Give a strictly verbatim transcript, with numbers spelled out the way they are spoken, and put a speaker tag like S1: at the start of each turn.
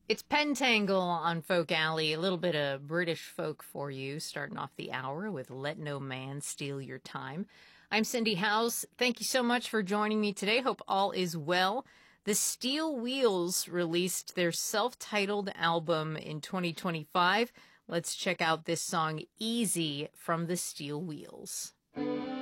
S1: It's Pentangle on Folk Alley, a little bit of British folk for you, starting off the hour with Let No Man Steal Your Time. I'm Cindy Howes. Thank you so much for joining me today. Hope all is well. The Steel Wheels released their self-titled album in twenty twenty-five. Let's check out this song, Easy, from the Steel Wheels.